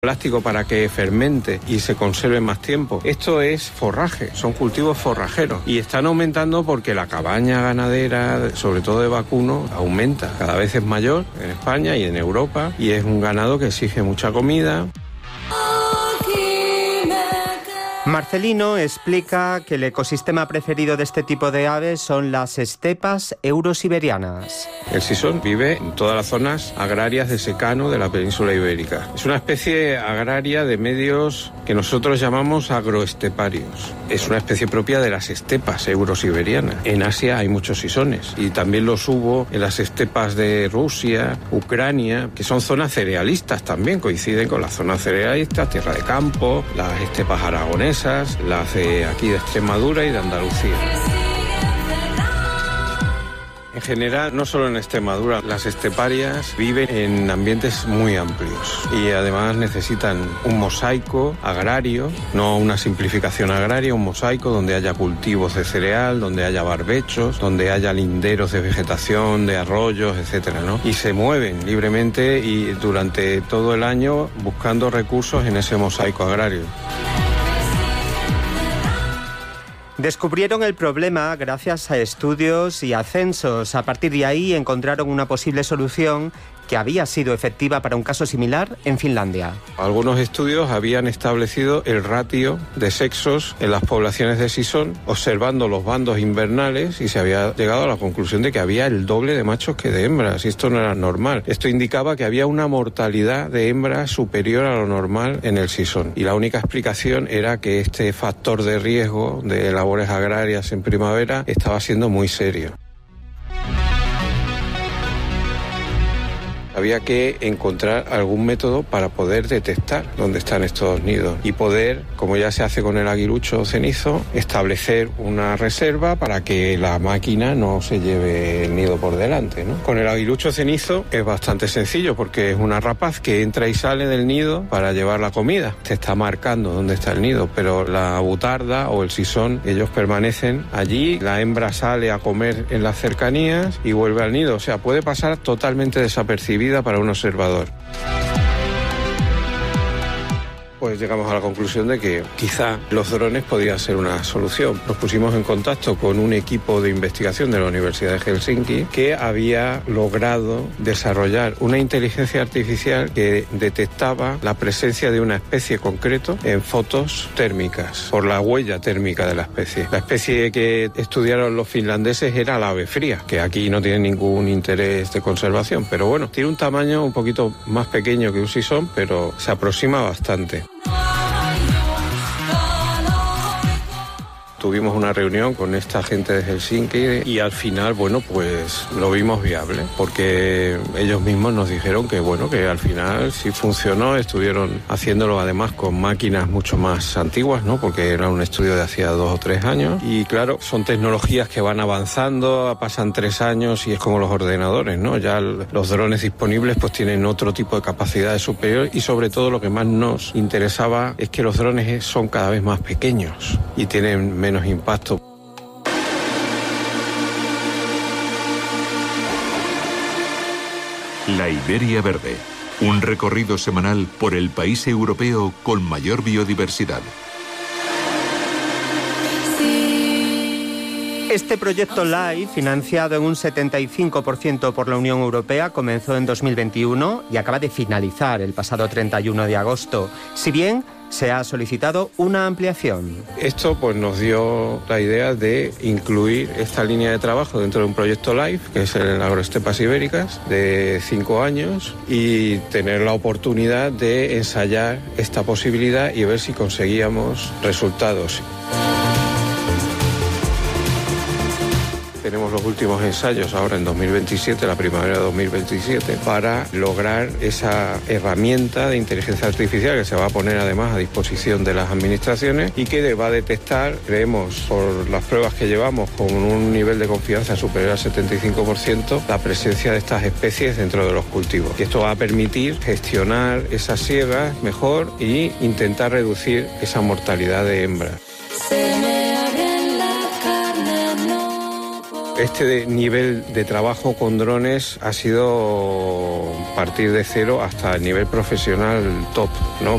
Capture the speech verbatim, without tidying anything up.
plástico para que fermente y se conserve más tiempo. Esto es forraje, son cultivos forrajeros y están aumentando porque la cabaña ganadera, sobre todo de vacuno, aumenta. Cada vez es mayor en España y en Europa y es un ganado que exige mucha comida. Marcelino explica que el ecosistema preferido de este tipo de aves son las estepas eurosiberianas. El sisón vive en todas las zonas agrarias de secano de la península ibérica. Es una especie agraria de medios que nosotros llamamos agroesteparios. Es una especie propia de las estepas eurosiberianas. En Asia hay muchos sisones y también los hubo en las estepas de Rusia, Ucrania, que son zonas cerealistas también, coinciden con las zonas cerealistas, tierra de campo, las estepas aragonesas, las de aquí de Extremadura y de Andalucía. En general, no solo en Extremadura, las esteparias viven en ambientes muy amplios y además necesitan un mosaico agrario, no una simplificación agraria, un mosaico donde haya cultivos de cereal, donde haya barbechos, donde haya linderos de vegetación, de arroyos, etcétera, ¿no? Y se mueven libremente y durante todo el año buscando recursos en ese mosaico agrario. Descubrieron el problema gracias a estudios y a censos. A partir de ahí encontraron una posible solución que había sido efectiva para un caso similar en Finlandia. Algunos estudios habían establecido el ratio de sexos en las poblaciones de sisón, observando los bandos invernales, y se había llegado a la conclusión de que había el doble de machos que de hembras, y esto no era normal. Esto indicaba que había una mortalidad de hembras superior a lo normal en el sisón, y la única explicación era que este factor de riesgo de labores agrarias en primavera estaba siendo muy serio. Había que encontrar algún método para poder detectar dónde están estos nidos y poder, como ya se hace con el aguilucho cenizo, establecer una reserva para que la máquina no se lleve el nido por delante, ¿no? Con el aguilucho cenizo es bastante sencillo porque es una rapaz que entra y sale del nido para llevar la comida. Te está marcando dónde está el nido, pero la butarda o el sisón, ellos permanecen allí, la hembra sale a comer en las cercanías y vuelve al nido. O sea, puede pasar totalmente desapercibida para un observador. Pues llegamos a la conclusión de que quizá los drones podían ser una solución. Nos pusimos en contacto con un equipo de investigación de la Universidad de Helsinki que había logrado desarrollar una inteligencia artificial que detectaba la presencia de una especie concreta en fotos térmicas, por la huella térmica de la especie. La especie que estudiaron los finlandeses era la ave fría, que aquí no tiene ningún interés de conservación, pero bueno, tiene un tamaño un poquito más pequeño que un sisón, pero se aproxima bastante. Tuvimos una reunión con esta gente de Helsinki y al final, bueno, pues lo vimos viable, porque ellos mismos nos dijeron que, bueno, que al final sí funcionó. Estuvieron haciéndolo además con máquinas mucho más antiguas, ¿no? Porque era un estudio de hacía dos o tres años y claro, son tecnologías que van avanzando, pasan tres años y es como los ordenadores, ¿no? Ya los drones disponibles pues tienen otro tipo de capacidades superiores y sobre todo lo que más nos interesaba es que los drones son cada vez más pequeños y tienen menos menos impacto. La Iberia Verde, un recorrido semanal por el país europeo con mayor biodiversidad. Este proyecto LIFE, financiado en un setenta y cinco por ciento por la Unión Europea, comenzó en dos mil veintiuno y acaba de finalizar el pasado treinta y uno de agosto. Si bien se ha solicitado una ampliación. Esto pues nos dio la idea de incluir esta línea de trabajo dentro de un proyecto LIFE, que es el Agroestepas Ibéricas, de cinco años, y tener la oportunidad de ensayar esta posibilidad y ver si conseguíamos resultados. Tenemos los últimos ensayos ahora en dos mil veintisiete, la primavera de dos mil veintisiete, para lograr esa herramienta de inteligencia artificial que se va a poner además a disposición de las administraciones y que va a detectar, creemos, por las pruebas que llevamos, con un nivel de confianza superior al setenta y cinco por ciento, la presencia de estas especies dentro de los cultivos. Y esto va a permitir gestionar esas siembras mejor e intentar reducir esa mortalidad de hembras. Este nivel de trabajo con drones ha sido partir de cero hasta el nivel profesional top, ¿no?